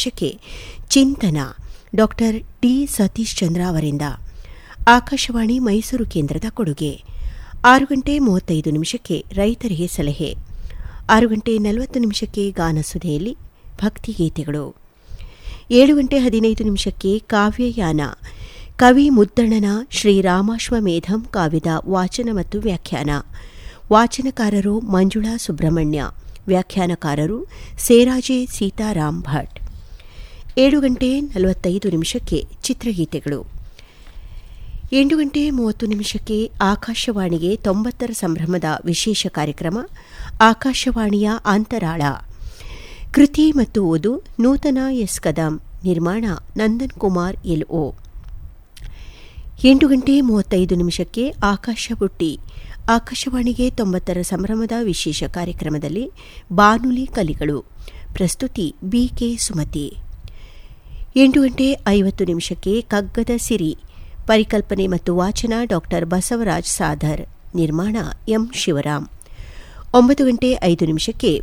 ನಿಮಿಷಕ್ಕೆ ಚಿಂತನ doctor T Satish Chandra ಅವರಿಂದ. ಆಕಾಶವಾಣಿ ಮೈಸೂರು ಕೇಂದ್ರದ ಕೊಡುಗೆ. 6:35 ರೈತರಿಗೆ ಸಲಹೆ. 6:40 ಗಾನಸುಧೆಯಲ್ಲಿ ಭಕ್ತಿಗೀತೆಗಳು. 7:15 ಕಾವ್ಯಯಾನ ಕವಿ ಮುದ್ದಣನ ಶ್ರೀರಾಮಾಶ್ವಮೇಧಂ ಕಾವ್ಯದ ವಾಚನ ಮತ್ತು ವ್ಯಾಖ್ಯಾನ. ವಾಚನಕಾರರು ಮಂಜುಳಾ ಸುಬ್ರಹ್ಮಣ್ಯ, ವ್ಯಾಖ್ಯಾನಕಾರರು ಸೇರಾಜೆ ಸೀತಾರಾಮ್ ಭಟ್. 7:45 ಚಿತ್ರಗೀತೆಗಳು. 8:30 ಆಕಾಶವಾಣಿಗೆ 90ರ ಸಂಭ್ರಮದ ವಿಶೇಷ ಕಾರ್ಯಕ್ರಮ ಆಕಾಶವಾಣಿಯ ಅಂತರಾಳ. ಕೃತಿ ಮತ್ತು ಓದು ನೂತನ ಎಸ್ ಕದಂ, ನಿರ್ಮಾಣ ನಂದನ್ ಕುಮಾರ್ ಎಲ್ಒ. 8:35 ಆಕಾಶ ಬುಟ್ಟಿ. ಆಕಾಶವಾಣಿಗೆ 90ರ ಸಂಭ್ರಮದ ವಿಶೇಷ ಕಾರ್ಯಕ್ರಮದಲ್ಲಿ ಬಾನುಲಿ ಕಲಿಗಳು. ಪ್ರಸ್ತುತಿ ಬಿಕೆ ಸುಮತಿ. 8:50 ಕಗ್ಗದ ಸಿರಿ. ಪರಿಕಲ್ಪನೆ ಮತ್ತು ವಾಚನ ಡಾಕ್ಟರ್ ಬಸವರಾಜ್ ಸಾದರ್, ನಿರ್ಮಾಣ ಎಂ ಶಿವರಾಮ್. 9:05